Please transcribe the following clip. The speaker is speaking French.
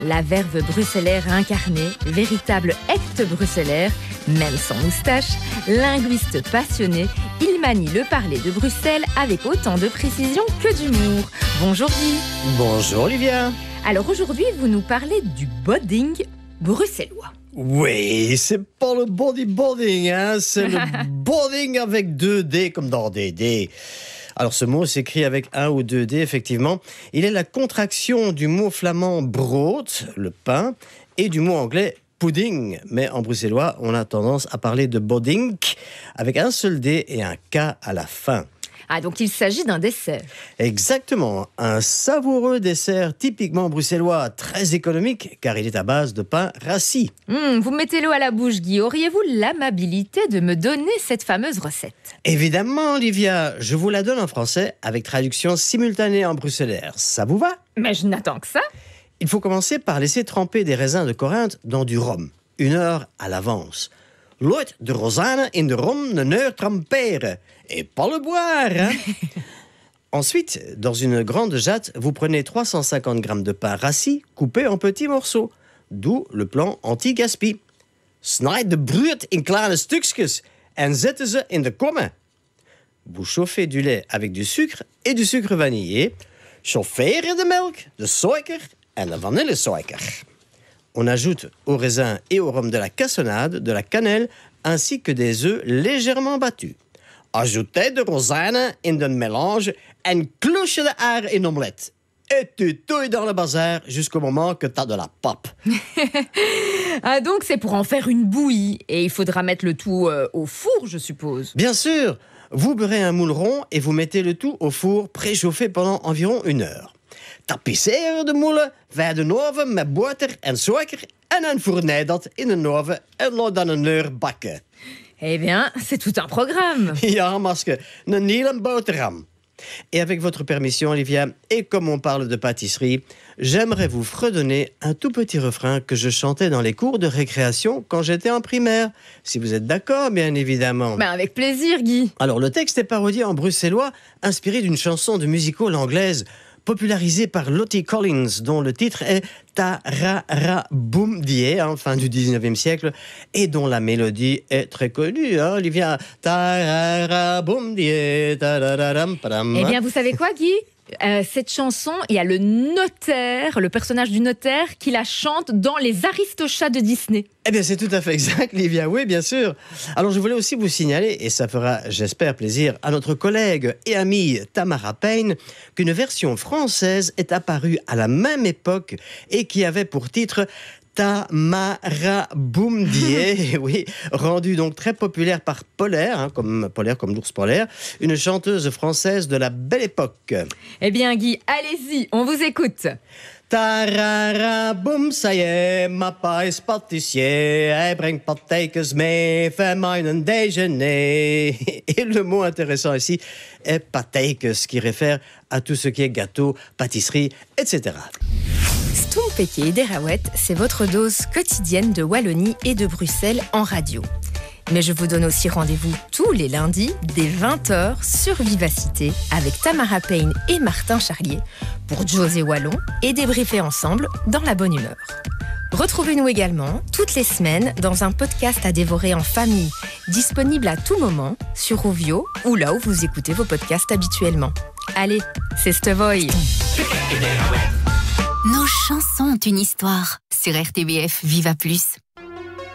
La verve bruxellaire incarnée, véritable hecte bruxellaire, même sans moustache, linguiste passionné, il manie le parler de Bruxelles avec autant de précision que d'humour. Bonjour Guy. Bonjour Olivia. Alors aujourd'hui, vous nous parlez du boarding bruxellois. Oui, c'est pas le bodyboarding, hein, c'est le boarding avec 2 D comme dans DD. Alors ce mot s'écrit avec 1 ou 2 D, effectivement. Il est la contraction du mot flamand brood, le pain, et du mot anglais pudding. Mais en bruxellois, on a tendance à parler de boarding avec un seul D et un K à la fin. Ah, donc il s'agit d'un dessert. Exactement, un savoureux dessert typiquement bruxellois, très économique, car il est à base de pain rassis. Vous mettez l'eau à la bouche, Guy. Auriez-vous l'amabilité de me donner cette fameuse recette ? Évidemment, Olivia, je vous la donne en français avec traduction simultanée en bruxellaire. Ça vous va ? Mais je n'attends que ça. Il faut commencer par laisser tremper des raisins de Corinthe dans du rhum, 1 heure à l'avance. Laat de rozijnen in de rum 1 heure tremperen. Et pas le boire, hein. Ensuite, dans une grande jatte, vous prenez 350 grammes de pain rassis coupé en petits morceaux. D'où le plan anti-gaspi. Snijd de brood in kleine stukjes en zetten ze in de komme. Vous chauffez du lait avec du sucre et du sucre vanillé. Chaufferen de melk, de suiker en de vanillesuiker. On ajoute au raisin et au rhum de la cassonade, de la cannelle, ainsi que des œufs légèrement battus. Ajoutez de rozijnen in de mélange en cloche de air in omelette. Et tu touilles dans le bazar jusqu'au moment que tu as de la pop. Ah, donc c'est pour en faire une bouillie. Et il faudra mettre le tout au four, je suppose. Bien sûr, vous beurrez un moule rond et vous mettez le tout au four préchauffé pendant environ 1 heure. Tapisseren de moelen bij de oven met boter en suiker en dan fournij dat in de oven en laat dan 1 uur bakken. Eh bien, c'est tout un programme. Ja, maske, een hele boterham. Et avec votre permission, Olivia, et comme on parle de pâtisserie, j'aimerais vous fredonner un tout petit refrain que je chantais dans les cours de récréation quand j'étais en primaire. Si vous êtes d'accord, bien évidemment. Ben avec plaisir, Guy. Alors, le texte est parodié en bruxellois, inspiré d'une chanson de musical anglaise, popularisée par Lottie Collins, dont le titre est Ta-ra-ra boum die, fin du 19e siècle, et dont la mélodie est très connue, hein, Olivia. Ta-ra-ra boum die, ta-ra-ra-ram-padam. Eh bien, vous savez quoi, Guy ? Cette chanson, il y a le notaire, le personnage du notaire, qui la chante dans Les Aristochats de Disney. Eh bien, c'est tout à fait exact, Livia, oui, bien sûr. Alors, je voulais aussi vous signaler, et ça fera, j'espère, plaisir à notre collègue et amie Tamara Payne, qu'une version française est apparue à la même époque et qui avait pour titre Tamara Boum Die, oui, rendu donc très populaire par Polaire, comme l'ours polaire, une chanteuse française de la belle époque. Eh bien, Guy, allez-y, on vous écoute. Tarara, boum, ça y est, ma pa is pâtissier. Hij brengt partijkers mee, fait mij een déjeuner. Et le mot intéressant ici est partijkers, qui réfère à tout ce qui est gâteau, pâtisserie, etc. Stompeke et Derawet, c'est votre dose quotidienne de Wallonie et de Bruxelles en radio. Mais je vous donne aussi rendez-vous tous les lundis dès 20h sur Vivacité avec Tamara Payne et Martin Charlier pour José Wallon et débriefer ensemble dans la bonne humeur. Retrouvez-nous également toutes les semaines dans un podcast à dévorer en famille, disponible à tout moment sur Rovio ou là où vous écoutez vos podcasts habituellement. Allez, c'est Stevoy. Nos chansons ont une histoire sur RTBF Viva Plus.